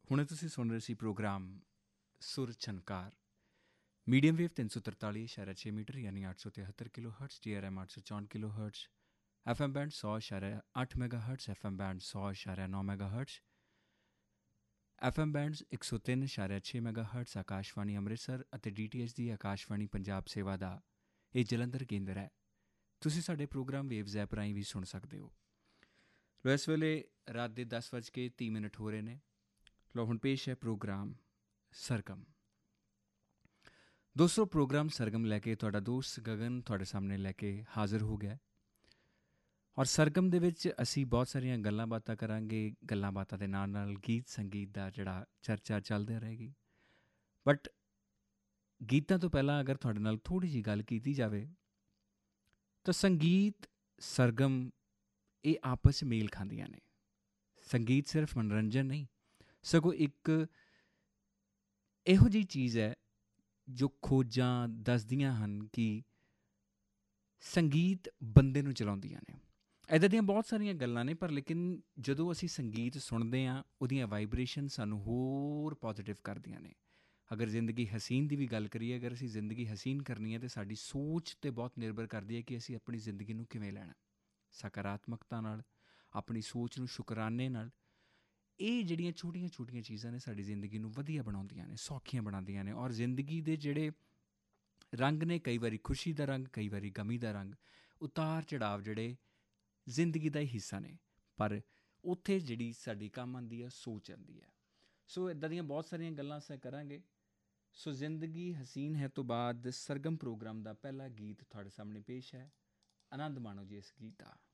ਹੁਣੇ ਤੁਸੀਂ ਸੁਣ ਰਹੇ ਸੀ ਪ੍ਰੋਗਰਾਮ ਸੁਰ ਛਨਕਾਰ ਮੀਡੀਅਮ ਵੇਵ 343.6 ਮੀਟਰ ਯਾਨੀ 873 kilo hurts, DRM 864 kilo hurts, FM band 100.8 mega hurts, FM band 100.9 mega hurts, FM bands 103.6 mega hurts. Akashvani Amritsar ਅਤੇ DTH ਦੀ ਆਕਾਸ਼ਵਾਣੀ ਪੰਜਾਬ ਸੇਵਾ ਦਾ ਇਹ ਜਲੰਧਰ ਕੇਂਦਰ ਹੈ। ਤੁਸੀਂ ਸਾਡੇ ਪ੍ਰੋਗਰਾਮ ਵੇਵਜ਼ ਐਪ ਰਾਹੀਂ ਵੀ ਸੁਣ ਸਕਦੇ ਹੋ। ਲੋ ਇਸ ਵੇਲੇ ਰਾਤ ਦੇ 10:30 ਹੋ ਰਹੇ ਨੇ। ਲੋ ਹੁਣ ਪੇਸ਼ ਹੈ ਪ੍ਰੋਗਰਾਮ ਸਰਗਮ। ਦੋਸਤੋ, ਪ੍ਰੋਗਰਾਮ ਸਰਗਮ ਲੈ ਕੇ ਤੁਹਾਡਾ ਦੋਸਤ ਗਗਨ ਤੁਹਾਡੇ ਸਾਹਮਣੇ ਲੈ ਕੇ ਹਾਜ਼ਰ ਹੋ ਗਿਆ। ਔਰ ਸਰਗਮ ਦੇ ਵਿੱਚ ਅਸੀਂ ਬਹੁਤ ਸਾਰੀਆਂ ਗੱਲਾਂ ਬਾਤਾਂ ਕਰਾਂਗੇ। ਗੱਲਾਂ ਬਾਤਾਂ ਦੇ ਨਾਲ ਨਾਲ ਗੀਤ ਸੰਗੀਤ ਦਾ ਜਿਹੜਾ ਚਰਚਾ ਚੱਲਦਾ ਰਹੇਗੀ। ਬਟ ਗੀਤਾਂ ਤੋਂ ਪਹਿਲਾਂ ਅਗਰ ਤੁਹਾਡੇ ਨਾਲ ਥੋੜ੍ਹੀ ਜਿਹੀ ਗੱਲ ਕੀਤੀ ਜਾਵੇ ਤਾਂ ਸੰਗੀਤ ਸਰਗਮ ਇਹ ਆਪਸ 'ਚ ਮੇਲ ਖਾਂਦੀਆਂ ਨੇ। ਸੰਗੀਤ ਸਿਰਫ ਮਨੋਰੰਜਨ ਨਹੀਂ, ਸਗੋਂ ਇੱਕ ਇਹੋ ਜਿਹੀ ਚੀਜ਼ ਹੈ ਜੋ ਖੋਜਾਂ ਦੱਸਦੀਆਂ ਹਨ ਕਿ ਸੰਗੀਤ ਬੰਦੇ ਨੂੰ ਚਲਾਉਂਦੀਆਂ ਨੇ। ਇੱਦਾਂ ਦੀਆਂ ਬਹੁਤ ਸਾਰੀਆਂ ਗੱਲਾਂ ਨੇ, ਪਰ ਲੇਕਿਨ ਜਦੋਂ ਅਸੀਂ ਸੰਗੀਤ ਸੁਣਦੇ ਹਾਂ ਉਹਦੀਆਂ ਵਾਈਬ੍ਰੇਸ਼ਨ ਸਾਨੂੰ ਹੋਰ ਪੋਜ਼ੀਟਿਵ ਕਰਦੀਆਂ ਨੇ। ਅਗਰ ਜ਼ਿੰਦਗੀ ਹਸੀਨ ਦੀ ਵੀ ਗੱਲ ਕਰੀਏ, ਅਗਰ ਅਸੀਂ ਜ਼ਿੰਦਗੀ ਹਸੀਨ ਕਰਨੀ ਹੈ ਤਾਂ ਸਾਡੀ ਸੋਚ 'ਤੇ ਬਹੁਤ ਨਿਰਭਰ ਕਰਦੀ ਹੈ ਕਿ ਅਸੀਂ ਆਪਣੀ ਜ਼ਿੰਦਗੀ ਨੂੰ ਕਿਵੇਂ ਲੈਣਾ। ਸਕਾਰਾਤਮਕਤਾ ਨਾਲ, ਆਪਣੀ ਸੋਚ ਨੂੰ ਸ਼ੁਕਰਾਨੇ ਨਾਲ। ਇਹ ਜਿਹੜੀਆਂ ਛੋਟੀਆਂ ਛੋਟੀਆਂ ਚੀਜ਼ਾਂ ਨੇ ਸਾਡੀ ਜ਼ਿੰਦਗੀ ਨੂੰ ਵਧੀਆ ਬਣਾਉਂਦੀਆਂ ਨੇ, ਸੌਖੀਆਂ ਬਣਾਉਂਦੀਆਂ ਨੇ। ਔਰ ਜ਼ਿੰਦਗੀ ਦੇ ਜਿਹੜੇ ਰੰਗ ਨੇ, ਕਈ ਵਾਰੀ ਖੁਸ਼ੀ ਦਾ ਰੰਗ, ਕਈ ਵਾਰੀ ਗਮੀ ਦਾ ਰੰਗ, ਉਤਾਰ ਚੜਾਵ ਜਿਹੜੇ ਜ਼ਿੰਦਗੀ ਦਾ ਹੀ ਹਿੱਸਾ ਨੇ। ਪਰ ਉੱਥੇ ਜਿਹੜੀ ਸਾਡੀ ਕੰਮ ਆਉਂਦੀ ਹੈ ਸੋਚ ਆਉਂਦੀ ਹੈ। ਸੋ ਇੱਦਾਂ ਦੀਆਂ ਬਹੁਤ ਸਾਰੀਆਂ ਗੱਲਾਂ ਅਸੀਂ ਕਰਾਂਗੇ। ਸੋ ਜ਼ਿੰਦਗੀ ਹਸੀਨ ਹੈ ਤੋਂ ਬਾਅਦ ਸਰਗਮ ਪ੍ਰੋਗਰਾਮ ਦਾ ਪਹਿਲਾ ਗੀਤ ਤੁਹਾਡੇ ਸਾਹਮਣੇ ਪੇਸ਼ ਹੈ। ਆਨੰਦ ਮਾਣੋ ਜੀ ਇਸ ਗੀਤ ਦਾ।